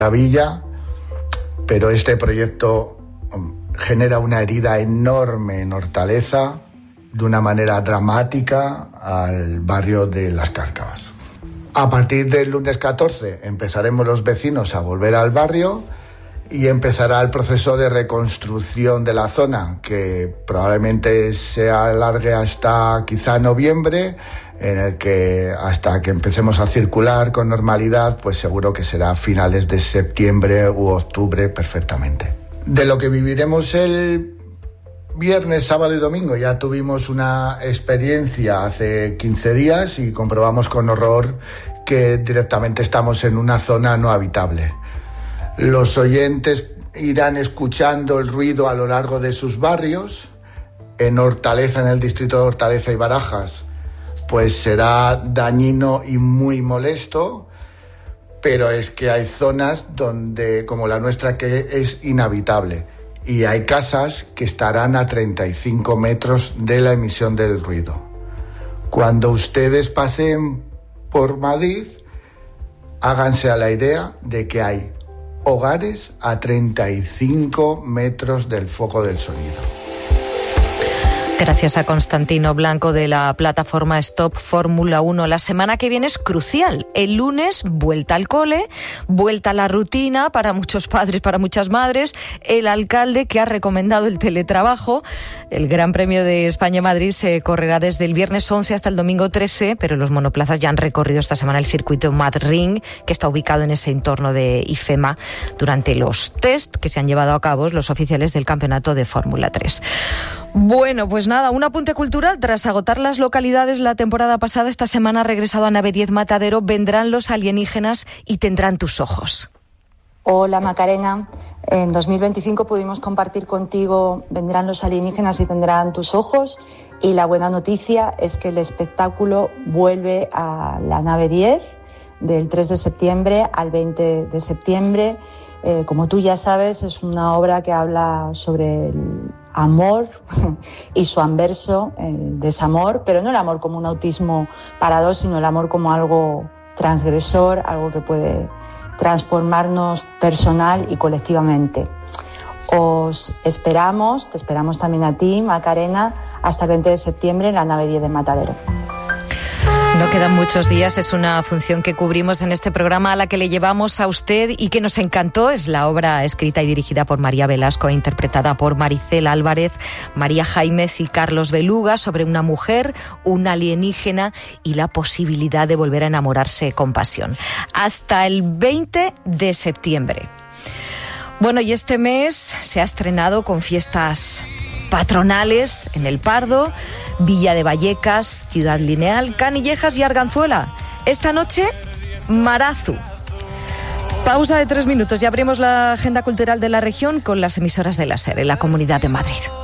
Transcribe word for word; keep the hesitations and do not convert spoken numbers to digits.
maravilla, pero este proyecto genera una herida enorme en Hortaleza, de una manera dramática, al barrio de Las Cárcavas. A partir del lunes catorce empezaremos los vecinos a volver al barrio y empezará el proceso de reconstrucción de la zona, que probablemente se alargue hasta quizá noviembre, en el que hasta que empecemos a circular con normalidad, pues seguro que será finales de septiembre u octubre perfectamente. De lo que viviremos el viernes, sábado y domingo, ya tuvimos una experiencia hace quince días y comprobamos con horror que directamente estamos en una zona no habitable. Los oyentes irán escuchando el ruido a lo largo de sus barrios. En Hortaleza, en el distrito de Hortaleza y Barajas, pues será dañino y muy molesto, pero es que hay zonas donde, como la nuestra, que es inhabitable, y hay casas que estarán a treinta y cinco metros de la emisión del ruido. Cuando ustedes pasen por Madrid, háganse a la idea de que hay hogares a treinta y cinco metros del foco del sonido. Gracias a Constantino Blanco de la plataforma Stop Fórmula uno. La semana que viene es crucial. El lunes, vuelta al cole, vuelta a la rutina para muchos padres, para muchas madres. El alcalde, que ha recomendado el teletrabajo. El Gran Premio de España-Madrid se correrá desde el viernes once hasta el domingo trece, pero los monoplazas ya han recorrido esta semana el circuito Mad Ring, que está ubicado en ese entorno de IFEMA, durante los test que se han llevado a cabo los oficiales del campeonato de Fórmula tres. Bueno, pues nada, un apunte cultural. Tras agotar las localidades la temporada pasada, esta semana ha regresado a Nave diez Matadero. Vendrán los alienígenas y tendrán tus ojos. Hola Macarena, en dos mil veinticinco pudimos compartir contigo Vendrán los alienígenas y tendrán tus ojos, y la buena noticia es que el espectáculo vuelve a la Nave diez del tres de septiembre al veinte de septiembre. Eh, como tú ya sabes, es una obra que habla sobre el amor y su anverso, el desamor, pero no el amor como un autismo para dos, sino el amor como algo transgresor, algo que puede transformarnos personal y colectivamente. Os esperamos, te esperamos también a ti, Macarena, hasta el veinte de septiembre en la Nave diez de Matadero. No quedan muchos días, es una función que cubrimos en este programa, a la que le llevamos a usted y que nos encantó. Es la obra escrita y dirigida por María Velasco e interpretada por Maricel Álvarez, María Jaimez y Carlos Beluga, sobre una mujer, un alienígena y la posibilidad de volver a enamorarse con pasión. Hasta el veinte de septiembre. Bueno, y este mes se ha estrenado con fiestas patronales en El Pardo, Villa de Vallecas, Ciudad Lineal, Canillejas y Arganzuela. Esta noche, Marazu. Pausa de tres minutos y abrimos la agenda cultural de la región con las emisoras de la SER en la Comunidad de Madrid.